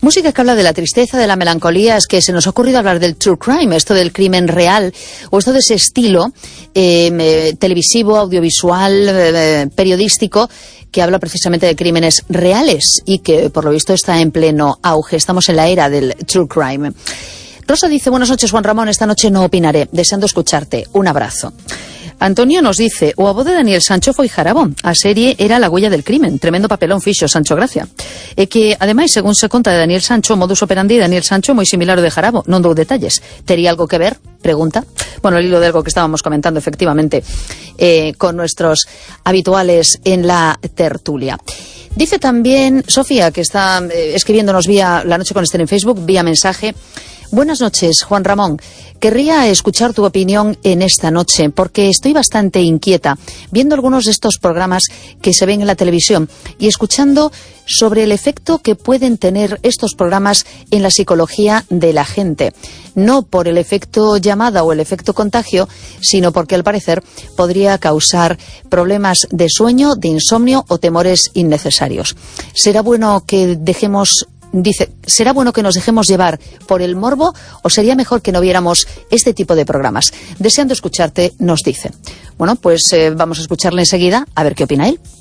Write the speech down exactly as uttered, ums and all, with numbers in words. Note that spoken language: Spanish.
Música que habla de la tristeza, de la melancolía. Es que se nos ha ocurrido hablar del true crime, esto del crimen real, o esto de ese estilo eh, eh, televisivo, audiovisual, eh, periodístico, que habla precisamente de crímenes reales y que, por lo visto, está en pleno auge. Estamos en la era del true crime. Rosa dice: buenas noches, Juan Ramón, esta noche no opinaré, deseando escucharte. Un abrazo. Antonio nos dice: o a voz de Daniel Sancho foi jarabo, a serie era La huella del crimen, tremendo papelón fixo Sancho Gracia, e que, ademais, según se conta de Daniel Sancho, modus operandi de Daniel Sancho moi similar ao de Jarabo, non dou detalles. Tería algo que ver? Pregunta. Bueno, el hilo de algo que estábamos comentando, efectivamente, eh, con nuestros habituales en la tertulia. Dice también Sofía, que está eh, escribiéndonos vía La Noche con Esther en Facebook, vía mensaje: buenas noches, Juan Ramón. Querría escuchar tu opinión en esta noche, porque estoy bastante inquieta viendo algunos de estos programas que se ven en la televisión y escuchando sobre el efecto que pueden tener estos programas en la psicología de la gente. No por el efecto llamada o el efecto contagio, sino porque al parecer podría causar problemas de sueño, de insomnio o temores innecesarios. ¿Será bueno que dejemos... Dice, ¿será bueno que nos dejemos llevar por el morbo o sería mejor que no viéramos este tipo de programas? Deseando escucharte, nos dice. Bueno, pues eh, vamos a escucharle enseguida a ver qué opina él.